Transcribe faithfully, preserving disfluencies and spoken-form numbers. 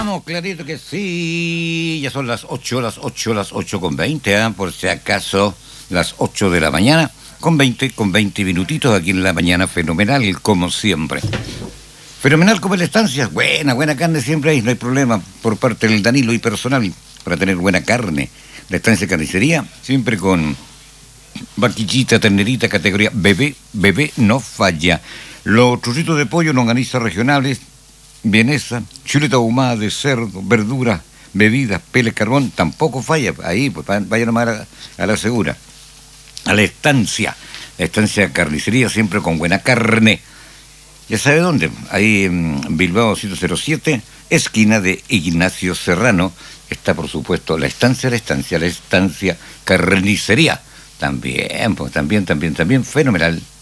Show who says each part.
Speaker 1: Vamos, clarito que sí. Ya son las ocho, las ocho, las ocho con veinte, ¿eh? Por si acaso, las ocho de la mañana, con veinte, con veinte minutitos aquí en la mañana, fenomenal, como siempre. Fenomenal como en la estancia, buena, buena carne siempre hay, no hay problema, por parte del Danilo y personal, para tener buena carne. La estancia carnicería, siempre con vaquillita, ternerita, categoría bebé, bebé no falla. Los churritos de pollo, longanizas regionales, vienesa, chuleta ahumada de cerdo, verduras, bebidas, peles, carbón, tampoco falla. Ahí, pues vaya nomás a la, a la segura. A la estancia, la estancia carnicería, siempre con buena carne. ¿Ya sabe dónde? Ahí en Bilbao doscientos siete, esquina de Ignacio Serrano, está por supuesto la estancia, la estancia, la estancia carnicería. También, pues también, también, también, fenomenal.